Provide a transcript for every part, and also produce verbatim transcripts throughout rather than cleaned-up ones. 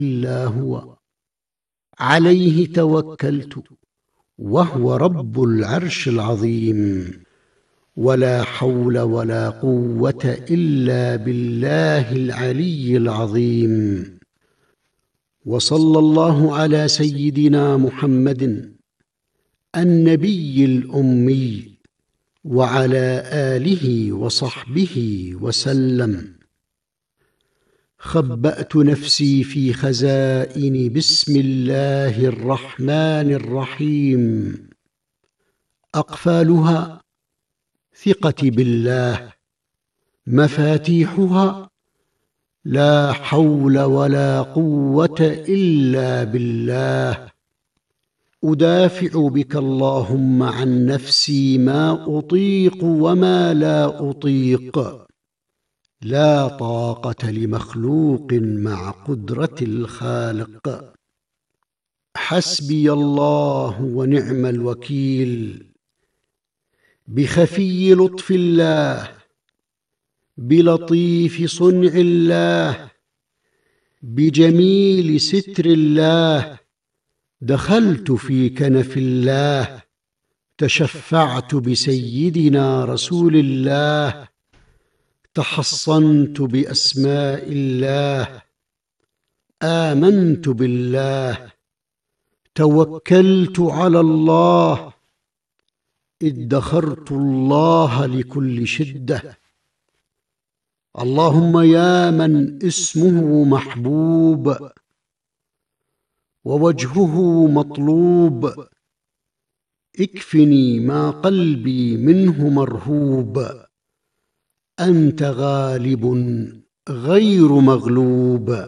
إلا هو عليه توكلت وهو رب العرش العظيم. ولا حول ولا قوة إلا بالله العلي العظيم. وصلى الله على سيدنا محمد النبي الأمي وعلى آله وصحبه وسلم. خبأت نفسي في خزائن بسم الله الرحمن الرحيم. أقفالها ثقتي بالله، مفاتيحها لا حول ولا قوة إلا بالله. أدافع بك اللهم عن نفسي ما أطيق وما لا أطيق. لا طاقة لمخلوق مع قدرة الخالق. حسبي الله ونعم الوكيل. بخفي لطف الله، بلطيف صنع الله، بجميل ستر الله دخلت في كنف الله. تشفعت بسيدنا رسول الله، تحصنت بأسماء الله، آمنت بالله، توكلت على الله، ادخرت الله لكل شدة. اللهم يا من اسمه محبوب ووجهه مطلوب، اكفني ما قلبي منه مرهوب. أنت غالب غير مغلوب.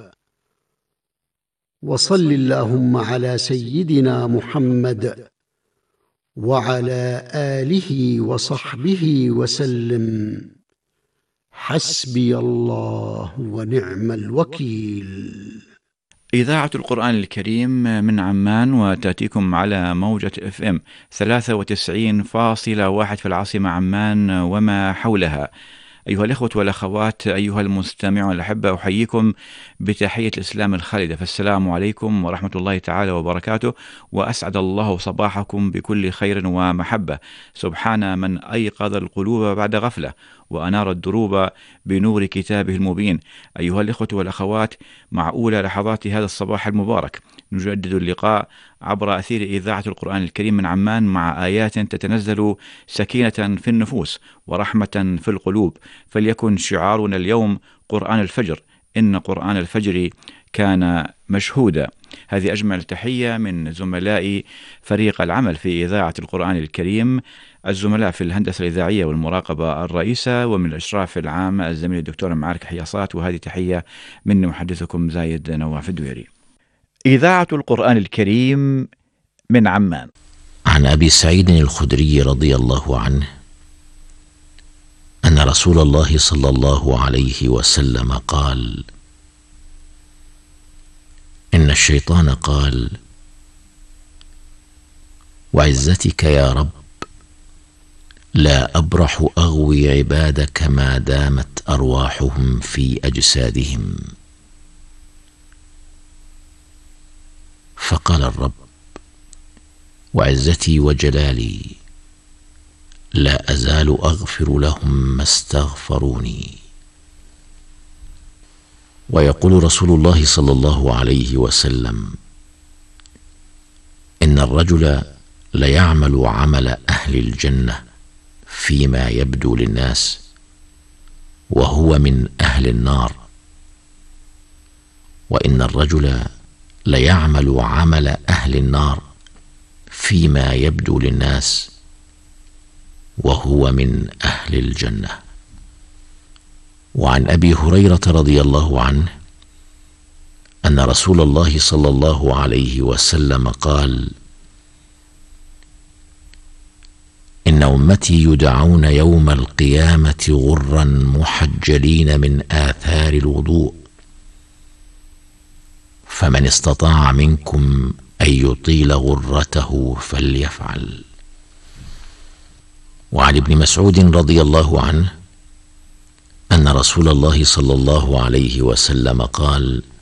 وصل اللهم على سيدنا محمد وعلى آله وصحبه وسلم. حسبي الله ونعم الوكيل. إذاعة القرآن الكريم من عمان، وتأتيكم على موجة اف ام ثلاثة وتسعين فاصلة واحد في العاصمة عمان وما حولها. أيها الإخوة والأخوات، أيها المستمعون الأحبة، أحييكم بتحية الإسلام الخالدة، فالسلام عليكم ورحمة الله تعالى وبركاته، وأسعد الله صباحكم بكل خير ومحبة. سبحان من أيقظ القلوب بعد غفلة وأنار الدروب بنور كتابه المبين. أيها الإخوة والأخوات، مع أولى لحظات هذا الصباح المبارك نجدد اللقاء عبر أثير إذاعة القرآن الكريم من عمان، مع آيات تتنزل سكينة في النفوس ورحمة في القلوب. فليكن شعارنا اليوم قرآن الفجر، إن قرآن الفجر كان مشهودا. هذه أجمل تحية من زملاء فريق العمل في إذاعة القرآن الكريم، الزملاء في الهندسة الإذاعية والمراقبة الرئيسة، ومن الإشراف العام الزميل الدكتور معارك حياصات. وهذه تحية من محدثكم زايد نواف الدويري. إذاعة القرآن الكريم من عمان. عن أبي سعيد الخدري رضي الله عنه أن رسول الله صلى الله عليه وسلم قال: إن الشيطان قال: وعزتك يا رب لا أبرح أغوي عبادك ما دامت أرواحهم في أجسادهم. فقال الرب: وعزتي وجلالي لا أزال أغفر لهم ما استغفروني. ويقول رسول الله صلى الله عليه وسلم: إن الرجل ليعمل عمل أهل الجنة فيما يبدو للناس وهو من أهل النار، وإن الرجل ليعمل عمل أهل النار فيما يبدو للناس وهو من أهل الجنة. وعن أبي هريرة رضي الله عنه أن رسول الله صلى الله عليه وسلم قال: إن أمتي يدعون يوم القيامة غرا محجلين من آثار الوضوء، فمن استطاع منكم أن يطيل غرته فليفعل. وعن ابن مسعود رضي الله عنه أن رسول الله صلى الله عليه وسلم قال: